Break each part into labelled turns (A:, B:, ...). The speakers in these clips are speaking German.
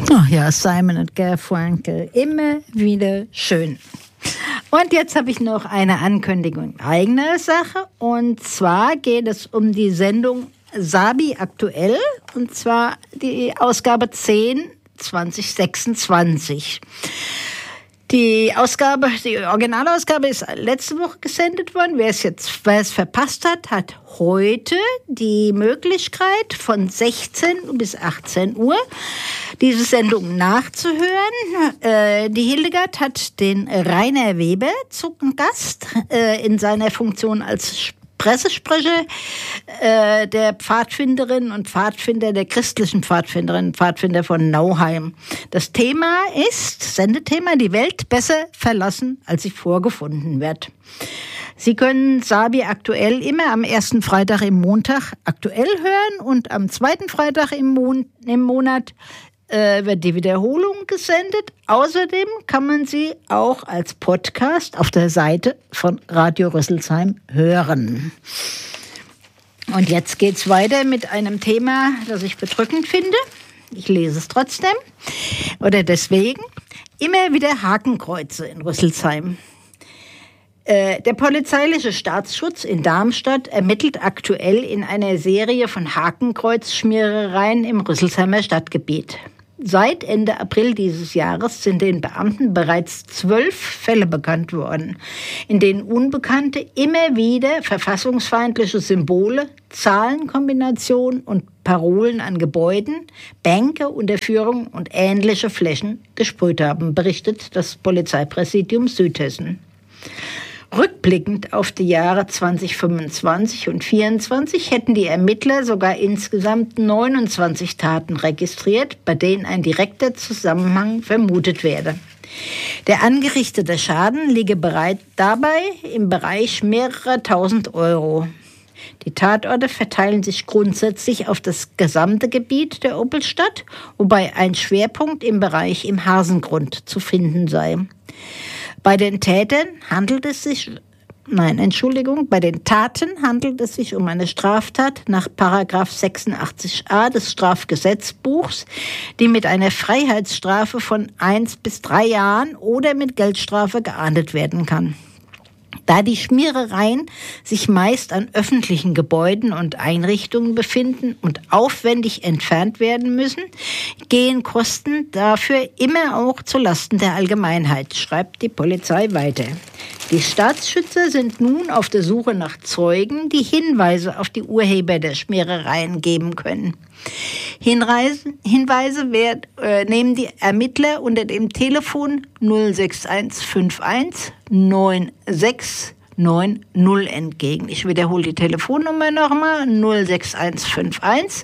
A: Ach ja, Simon und Garfunkel, immer wieder schön. Und jetzt habe ich noch eine Ankündigung eigener Sache. Und zwar geht es um die Sendung Sabi aktuell. Und zwar die Ausgabe 10 2026. Die Originalausgabe ist letzte Woche gesendet worden. Wer es verpasst hat, hat heute die Möglichkeit von 16 bis 18 Uhr diese Sendung nachzuhören. Die Hildegard hat den Rainer Weber zu Gast in seiner Funktion als Pressesprecher der Pfadfinderinnen und Pfadfinder, der christlichen Pfadfinderinnen und Pfadfinder von Nauheim. Das Thema ist, Sendethema, die Welt besser verlassen, als sie vorgefunden wird. Sie können Sabi aktuell immer am ersten Freitag im Montag aktuell hören und am zweiten Freitag im Monat wird die Wiederholung gesendet. Außerdem kann man sie auch als Podcast auf der Seite von Radio Rüsselsheim hören. Und jetzt geht's weiter mit einem Thema, das ich bedrückend finde. Ich lese es trotzdem. Oder deswegen. Immer wieder Hakenkreuze in Rüsselsheim. Der polizeiliche Staatsschutz in Darmstadt ermittelt aktuell in einer Serie von Hakenkreuzschmierereien im Rüsselsheimer Stadtgebiet. Seit Ende April dieses Jahres sind den Beamten bereits 12 Fälle bekannt worden, in denen Unbekannte immer wieder verfassungsfeindliche Symbole, Zahlenkombinationen und Parolen an Gebäuden, Bänke, Unterführungen und ähnliche Flächen gesprüht haben, berichtet das Polizeipräsidium Südhessen. Rückblickend auf die Jahre 2025 und 2024 hätten die Ermittler sogar insgesamt 29 Taten registriert, bei denen ein direkter Zusammenhang vermutet werde. Der angerichtete Schaden liege dabei im Bereich mehrerer tausend Euro. Die Tatorte verteilen sich grundsätzlich auf das gesamte Gebiet der Oppelstadt, wobei ein Schwerpunkt im Bereich im Hasengrund zu finden sei. Bei den Taten handelt es sich um eine Straftat nach § 86a des Strafgesetzbuchs, die mit einer Freiheitsstrafe von 1 bis 3 Jahren oder mit Geldstrafe geahndet werden kann. Da die Schmierereien sich meist an öffentlichen Gebäuden und Einrichtungen befinden und aufwendig entfernt werden müssen, gehen Kosten dafür immer auch zulasten der Allgemeinheit, schreibt die Polizei weiter. Die Staatsschützer sind nun auf der Suche nach Zeugen, die Hinweise auf die Urheber der Schmierereien geben können. Hinweise nehmen die Ermittler unter dem Telefon 06151 9690 entgegen. Ich wiederhole die Telefonnummer nochmal, 06151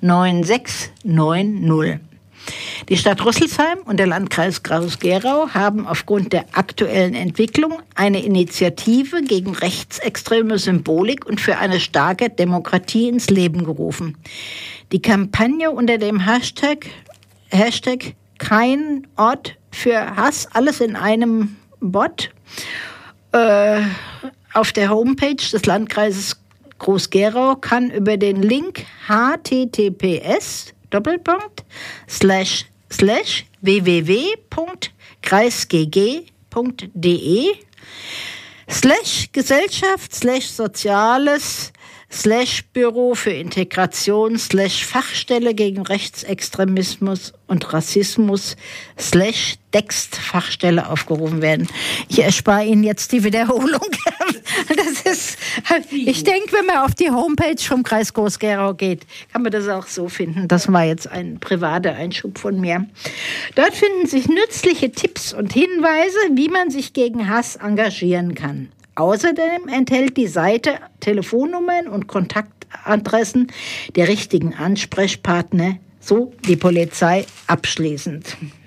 A: 9690. Die Stadt Rüsselsheim und der Landkreis Groß-Gerau haben aufgrund der aktuellen Entwicklung eine Initiative gegen rechtsextreme Symbolik und für eine starke Demokratie ins Leben gerufen. Die Kampagne unter dem Hashtag kein Ort für Hass, alles in einem Bot, auf der Homepage des Landkreises Groß-Gerau kann über den Link https://www.kreisgg.de/Gesellschaft/Soziales /Büro für Integration /Fachstelle gegen Rechtsextremismus und Rassismus /Dext-Fachstelle aufgerufen werden. Ich erspare Ihnen jetzt die Wiederholung. Ich denke, wenn man auf die Homepage vom Kreis Groß-Gerau geht, kann man das auch so finden. Das war jetzt ein privater Einschub von mir. Dort finden sich nützliche Tipps und Hinweise, wie man sich gegen Hass engagieren kann. Außerdem enthält die Seite Telefonnummern und Kontaktadressen der richtigen Ansprechpartner, so die Polizei abschließend.